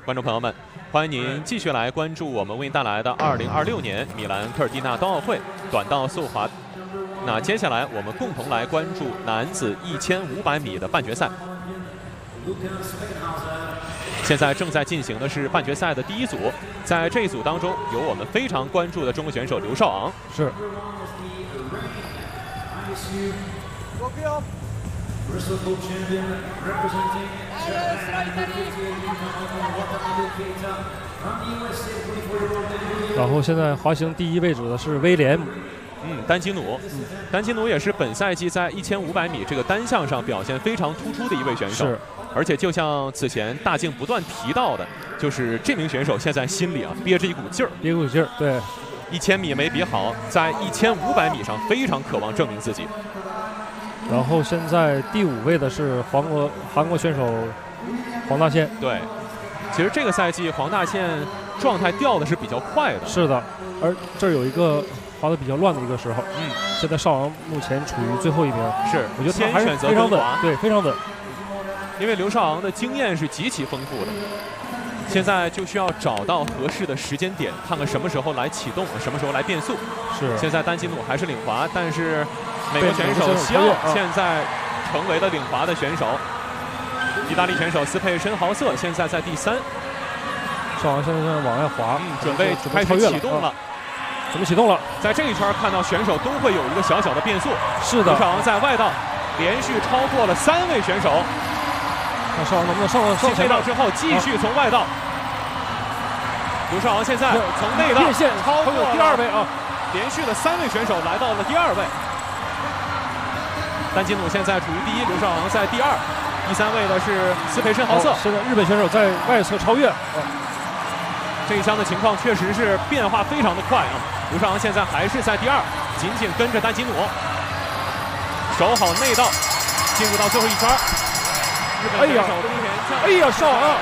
观众朋友们，欢迎您继续来关注我们为您带来的2026年米兰科尔蒂纳冬奥会短道速滑。那接下来我们共同来关注男子1500米的半决赛。现在正在进行的是半决赛的第一组，在这一组当中有我们非常关注的中国选手刘少昂。 是。然后现在滑行第一位置的是威廉姆， 丹基努，丹基努也是本赛季在1500米这个单项上表现非常突出的一位选手。 是。 而且就像此前大靖不断提到的，就是这名选手现在心里憋着一股劲儿， 对 ，1000米没比好，在1500米上非常渴望证明自己。 然后现在第5位的是韩国选手黄大宪。 对，其实这个赛季黄大宪状态掉的是比较快的。 是的，而这儿有一个滑得比较乱的一个时候。现在少昂目前处于最后一名。 是， 我觉得他还是非常稳，对，非常稳。 因为刘少昂的经验是极其丰富的，现在就需要找到合适的时间点，看看什么时候来启动，什么时候来变速。 是。现在丹基努还是领滑，但是美国选手西奥现在成为了领滑的选手。意大利选手斯佩申豪瑟现在在第3。 少昂现在往外滑， 准备开始启动了。 准备启动了。 在这一圈看到选手都会有一个小小的变速。 是的。 刘少昂在外道连续超过了3位选手。 看少昂能不能上内道之后继续从外道。刘少昂现在从内道超过第2位连续的3位选手来到了第2位。丹基努现在处于第1，刘少昂在第2，第3位的是斯佩申豪瑟。 现在日本选手在外侧超越。 这一枪的情况确实是变化非常的快刘少昂现在还是在第2，紧紧跟着丹基努，守好内道，进入到最后一圈。 哎呀，少昂！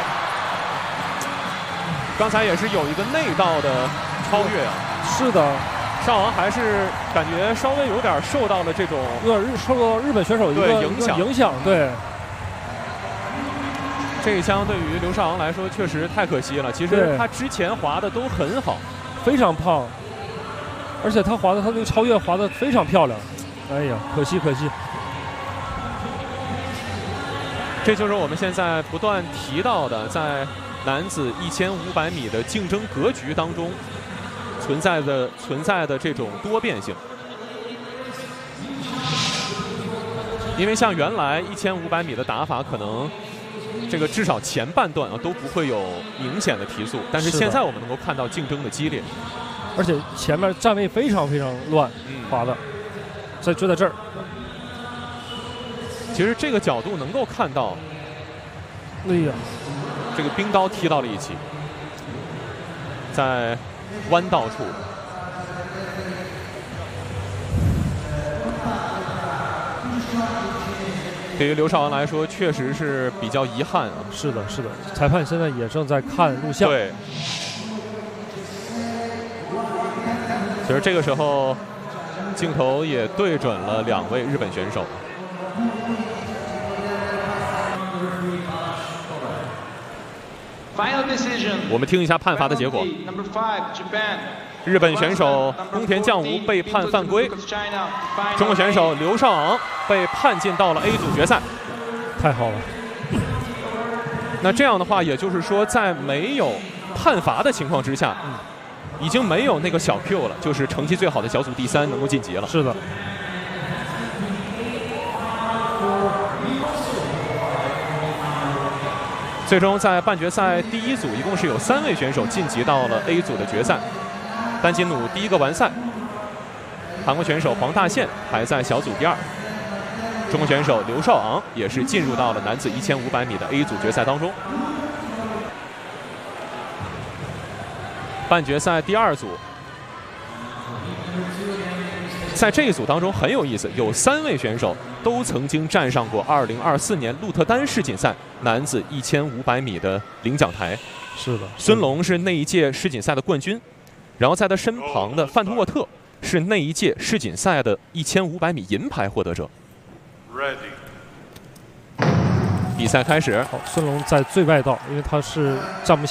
刚才也是有一个内道的超越是的， 少昂还是感觉稍微有点受到了这种受到日本选手一个影响。对， 这一枪对于刘少昂来说确实太可惜了。其实他之前滑的都很好， 非常胖，而且他那个超越滑的非常漂亮。哎呀，可惜。 这就是我们现在不断提到的，在男子1500米的竞争格局当中存在的这种多变性。因为像原来1500米的打法，可能这个至少前半段都不会有明显的提速，但是现在我们能够看到竞争的激烈， 而且前面站位非常乱，滑的，就在这儿。 其实这个角度能够看到， 哎呀， 这个冰刀踢到了一起，在弯道处。对于刘少昂来说，确实是比较遗憾是的，裁判现在也正在看录像。 对。其实这个时候，镜头也对准了2位日本选手。我们听一下判罚的结果。日本选手宫田将吾被判犯规，中国选手刘少昂被判进到了 A 组决赛。 太好了。 那这样的话，也就是说，在没有判罚的情况之下，已经没有那个小 Q 了，就是成绩最好的小组第3能够晋级了。 是的。 最终在半决赛第1组，一共是有3位选手晋级到了 A 组的决赛。丹基努第1个完赛，韩国选手黄大宪排在小组第2，中国选手刘少昂也是进入到了男子1500米的 A 组决赛当中。半决赛第2组，在这一组当中很有意思，有3位选手都曾经站上过2024年鹿特丹世锦赛男子1500米的领奖台。 是的， 孙龙是那一届世锦赛的冠军，然后在他身旁的范图沃特是那一届世锦赛的1500米银牌获得者。比赛开始， 好，孙龙在最外道，因为他是站不下。